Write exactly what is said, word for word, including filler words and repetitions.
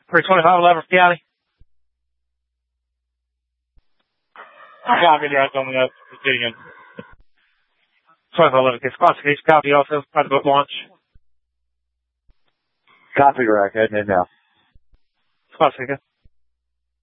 For twenty-five eleven for Cali. Copy, you're coming up. Again. twenty-five eleven, gets classification copy also. Try to book launch. Copy, Rack. Heading in now. Classification.